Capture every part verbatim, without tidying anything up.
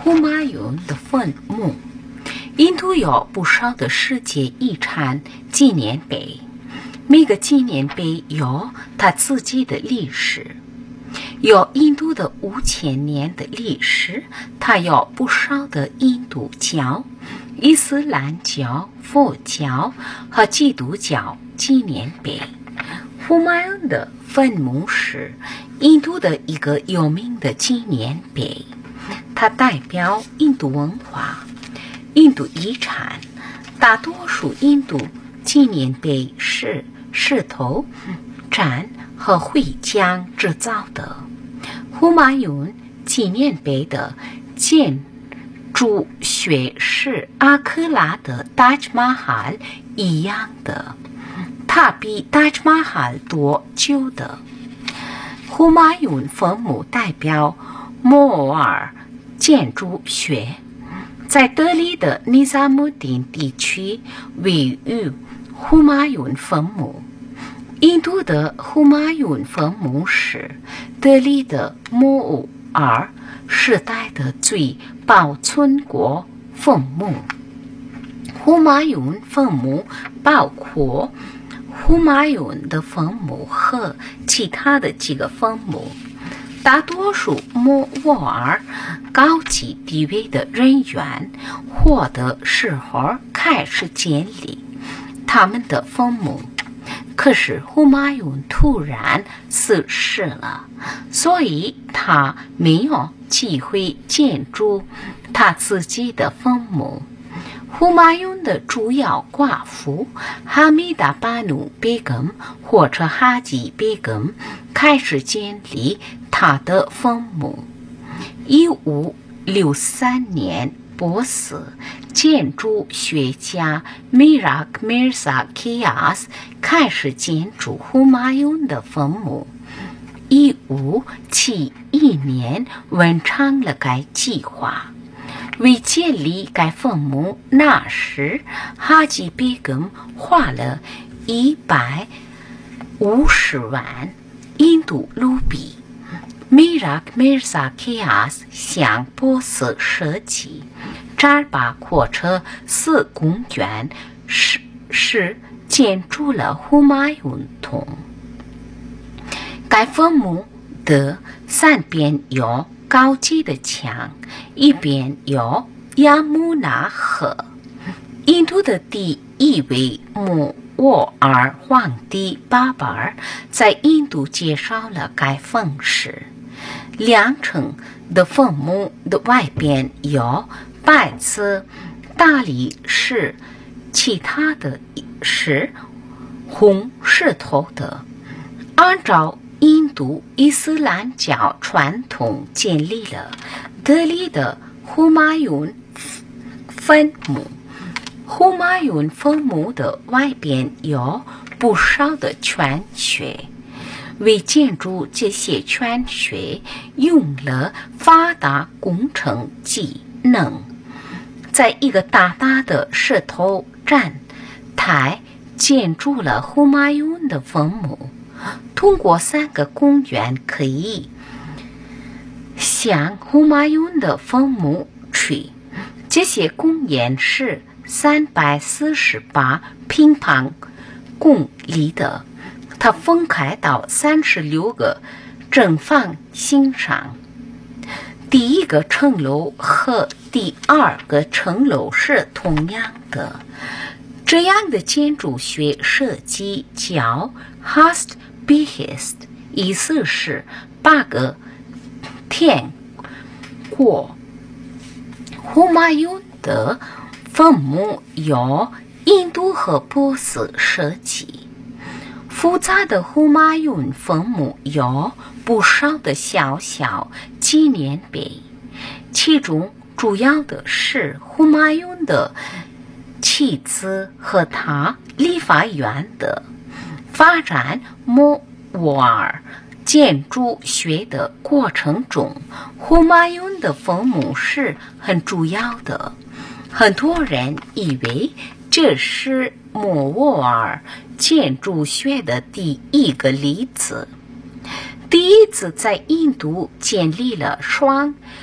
呼马雍的坟墓。印度有不少的世界遗产纪念碑，每个纪念碑有它自己的历史。有印度的五千年的历史，它有不少的印度教、伊斯兰教、佛教和基督教纪念碑。呼马雍的坟墓是印度的一个有名的纪念碑，它代表印度文化、印度遗产。大多数印度纪念碑是石头、毡和灰浆制造的。呼马雍纪念碑的建筑学是阿克拉的达吉玛哈一样的，它比达吉玛哈多久的。呼马雍坟墓代表摩尔建筑学，在德里的尼萨姆丁地区位于呼马雍坟墓。印度的呼马雍坟墓是德里的摩尔时代的最保存过坟墓。呼马雍坟墓包括呼马雍的坟墓和其他的几个坟墓。大多数摩尔高级地位的人员活的时候开始建立他们的坟墓，可是呼马雍突然逝世了，所以他没有机会建筑他自己的坟墓。呼马雍的主要寡妇哈米达巴努贝根或者哈吉贝根开始建立他的坟墓。一五六三年，波斯建筑学家米拉克·米萨基亚斯开始建筑呼马雍的坟墓。一五七一年完成了该计划。为建立该坟墓，那时哈吉贝根花了一百五十万印度卢比。米拉克·米萨基亚斯向波斯设计正儿八经车四公园，是是建筑了呼马雍洞。该坟墓的三边有高级的墙，一边有亚穆纳河。印度的第一位摩尔皇帝巴巴尔在印度介绍了该坟时，两层的坟墓的外边有白色大理石，其他的是红石头的。按照印度伊斯兰教传统建立了德里的呼马雍坟墓。呼马雍坟墓的外边有不少的泉穴，为建筑这些泉穴用了发达工程技能，在一个大大的石头站台建筑了呼马雍的坟墓。通过三个公园可以向呼马雍的坟墓去，这些公园是三百四十八平方公里的，它分开到三十六个正方形上。第一个层楼和第二个层楼是同样的。这样的建筑学设计叫 Hast Behest， 意思是八个天国。呼马雍的坟墓由印度和波斯设计。复杂的呼马雍坟墓有不少的小小纪念碑，其中主要的是呼马雍的妻子和他理发院的。发展摩尔建筑学的过程中，呼马雍的坟墓是很主要的。很多人以为这是摩尔建筑学的第一个例子。第一次在印度建立了双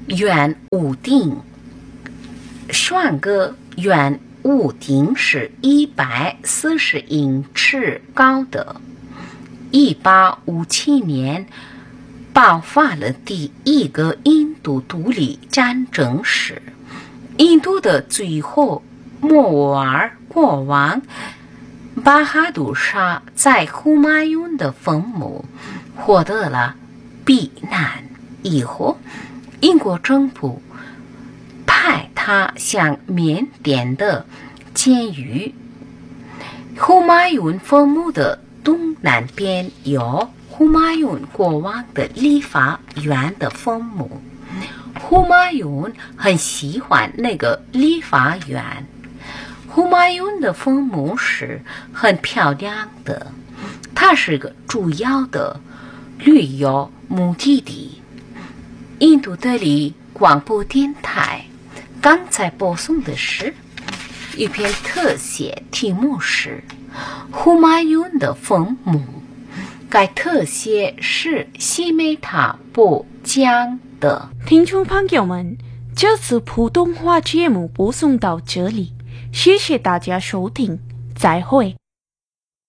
圆屋顶。双个圆屋顶是一百四十英尺高的。一八五七年爆发了第一个印度独立战争时，印度的最后摩尔国王巴哈杜沙在胡马雍的坟墓获得了避难以后，英国政府派他向缅甸的监狱。胡马雍坟墓的东南边有胡马雍国王的理发院的坟墓。胡马雍很喜欢那个理发院。胡马雍的坟墓是很漂亮的，它是个主要的旅游目的地。印度德里广播电台刚才播送的是一篇特写，题目是胡马雍的坟墓。该特写是西梅塔播讲的。 听众朋友们，这次普通话节目播送到这里，谢谢大家收听，再会。